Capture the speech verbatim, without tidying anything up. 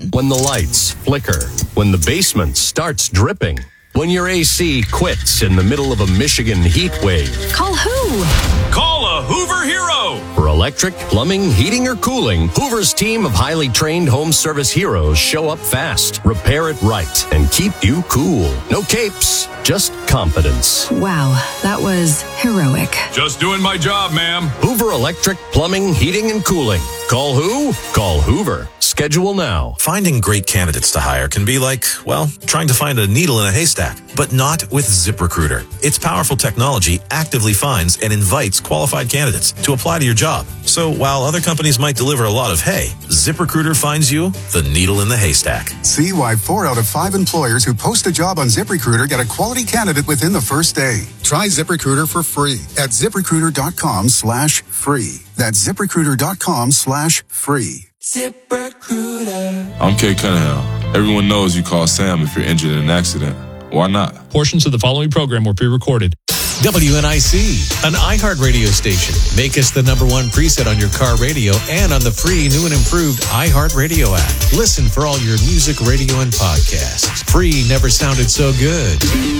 on. When the lights flicker. When the basement starts dripping. When your A C quits in the middle of a Michigan heat wave. Call who? Call a Hoover Hero. For electric, plumbing, heating, or cooling, Hoover's team of highly trained home service heroes show up fast, repair it right, and keep you cool. No capes, just competence. Wow, that was heroic. Just doing my job, ma'am. Hoover Electric, Plumbing, Heating, and Cooling. Call who? Call Hoover. Schedule now. Finding great candidates to hire can be like, well, trying to find a needle in a haystack, but not with ZipRecruiter. Its powerful technology actively finds and invites qualified candidates to apply to your job. So while other companies might deliver a lot of hay, ZipRecruiter finds you the needle in the haystack. See why four out of five employers who post a job on ZipRecruiter get a quality candidate within the first day. Try ZipRecruiter for free at ZipRecruiter.com slash free. That's ZipRecruiter.com slash free. ZipRecruiter. I'm Kay Cunningham. Everyone knows you call Sam if you're injured in an accident. Why not? Portions of the following program were pre-recorded. W N I C, an iHeart radio station. Make us the number one preset on your car radio and on the free new and improved iHeart Radio app. Listen for all your music, radio, and podcasts. Free never sounded so good.